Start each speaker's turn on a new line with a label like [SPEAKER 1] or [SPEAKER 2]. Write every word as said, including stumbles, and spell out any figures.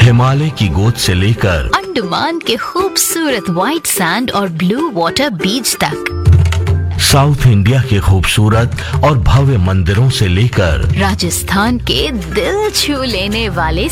[SPEAKER 1] हिमालय की गोद से लेकर
[SPEAKER 2] अंडमान के खूबसूरत व्हाइट सैंड और ब्लू वाटर बीच तक,
[SPEAKER 1] साउथ इंडिया के खूबसूरत और भव्य मंदिरों से लेकर
[SPEAKER 2] राजस्थान के दिल छू लेने वाले